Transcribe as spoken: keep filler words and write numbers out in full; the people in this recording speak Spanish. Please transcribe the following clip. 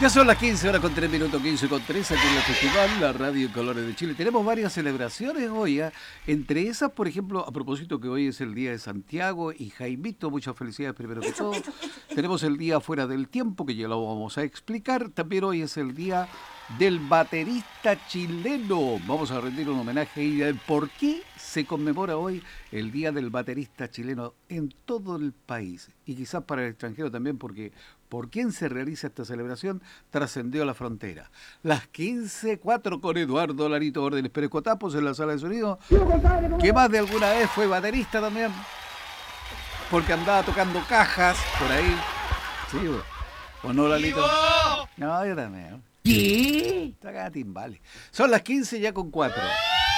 Ya son las quince horas con tres minutos, quince con tres, aquí en la Festival, la Radio Colores de Chile. Tenemos varias celebraciones hoy, ¿eh? Entre esas, por ejemplo, a propósito que hoy es el Día de Santiago y Jaimito, muchas felicidades primero que todo. Tenemos el Día Fuera del Tiempo, que ya lo vamos a explicar. También hoy es el Día del Baterista Chileno. Vamos a rendir un homenaje y el por qué se conmemora hoy el Día del Baterista Chileno en todo el país. Y quizás para el extranjero también, porque por quién se realiza esta celebración trascendió la frontera. Las quince cuatro con Eduardo Larito Órdenes Pérez Cotapos en la sala de sonido, que más de alguna vez fue baterista también, porque andaba tocando cajas por ahí. Sí, ¿o no, Lalito? No, yo también. ¿Qué? Toca timbales. Son las quince ya con cuatro.